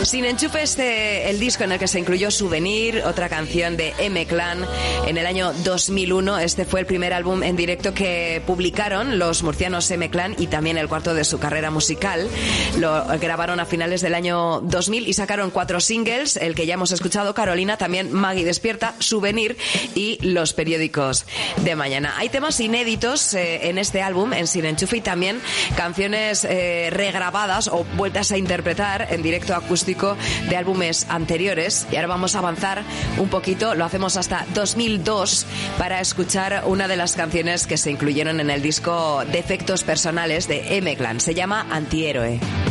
Sin Enchufe es el disco en el que se incluyó Souvenir, otra canción de M-Clan, en el año 2001. Este fue el primer álbum en directo que publicaron los murcianos M-Clan y también el cuarto de su carrera musical. Lo grabaron a finales del año 2000 y sacaron 4 singles, el que ya hemos escuchado, Carolina, también Maggie Despierta, Souvenir y Los periódicos de mañana. Hay temas inéditos en este álbum, en Sin Enchufe, y también canciones regrabadas o vueltas a interpretar en directo acústico de álbumes anteriores. Y ahora vamos a avanzar un poquito, lo hacemos hasta 2002 para escuchar una de las canciones que se incluyeron en el disco Defectos Personales de M-Clan. Se llama Antihéroe.